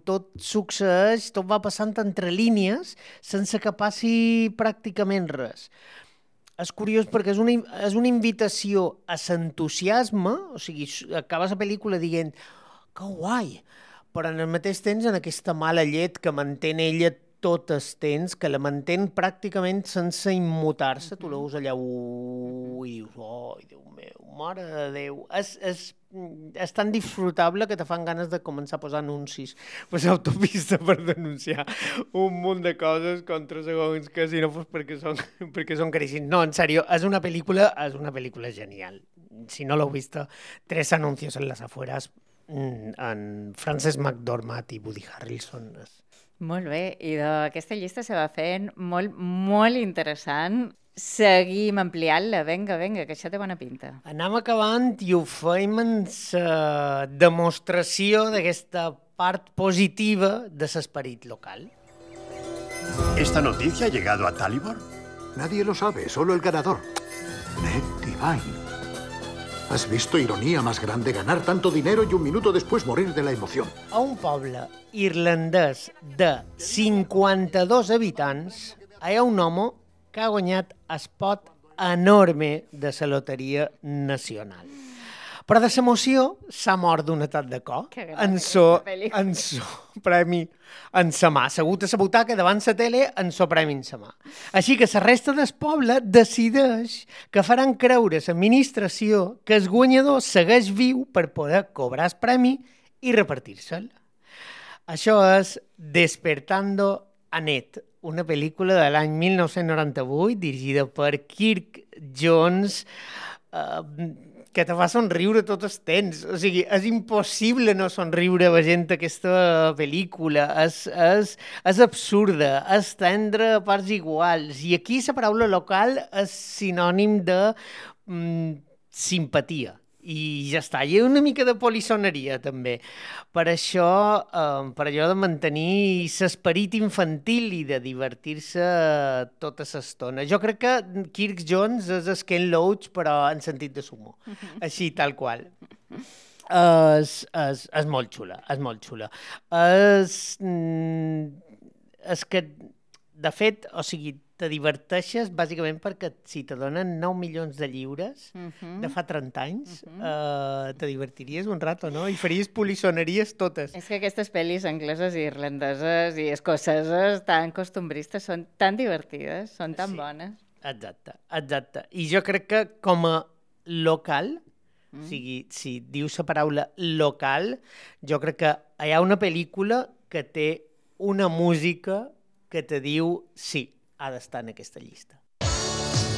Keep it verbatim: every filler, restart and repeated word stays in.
tot succeeix, tot va passant entre línies sense que passi pràcticament res. És curiós perquè és una, és una invitació a l'entusiasme, o sigui, acabes la pel·lícula dient que guai, però en el mateix temps en aquesta mala llet que mantén ella tot el temps, que la mantén pràcticament sense immutar-se, tu la veus allà uh, i dius, oh, Déu meu, mare de Déu, és, és, és tan disfrutable que te fan ganes de començar a posar anuncis per l'autopista per denunciar un munt de coses contra segons que si no fos perquè són, perquè són caríssims. No, en sèrio, és una pel·lícula, és una pel·lícula genial. Si no l'heu vist, Tres anuncios en las afueras, en Frances McDormand i Woody Harrelson. Molt bé, i d'aquesta llista se va fent molt, molt interessant. Seguim ampliant-la, vinga, vinga, que això té bona pinta. Anem acabant i ho fem en la demostració d'aquesta part positiva de l'esperit local. ¿Esta noticia ha llegado a Talibor? Nadie lo sabe, solo el ganador. Ned Divine. ¿Has visto ironía más grande? Ganar tanto dinero y un minuto después morir de la emoción. A un poble irlandès de cinquanta-dos habitants hi ha un home que ha guanyat el pot enorme de la loteria nacional. Però de l'emoció s'ha mort d'un atac de cor en so, en so premi en sa mà. Segut a la butaca davant la tele en so premi en sa mà. Així que la resta del poble decideix que faran creure a l'administració que el guanyador segueix viu per poder cobrar el premi i repartir-se'l. Això és Despertando a Ned, una pel·lícula de l'any mil nou-cents noranta-vuit dirigida per Kirk Jones, eh, que te fa somriure tot el temps. O sigui, és impossible no somriure veient aquesta pel·lícula. És, és, és absurda, és tendre a parts iguals. I aquí la paraula local és sinònim de mm, simpatia. I ja està. Hi ha una mica de polissoneria, també. Per això, eh, per allò de mantenir l'esperit infantil i de divertir-se tota l'estona. Jo crec que Kirk Jones és el Ken Loach, però en sentit de sumo. Així, tal qual. És, és, és molt xula, és molt xula. És, és que, de fet, o sigui, te diverteixes bàsicament perquè si te donen nou milions de lliures uh-huh. de fa trenta anys, uh-huh. eh, te divertiries un rato, no? I faries polissoneries totes. És que aquestes pel·lis angleses i irlandeses i escoceses tan costumbristes són tan divertides, són tan sí. bones. Exacte, exacte. I jo crec que com a local, mm. o sigui, si dius la paraula local, jo crec que hi ha una pel·lícula que té una música que te diu sí, ha d'estar en aquesta llista.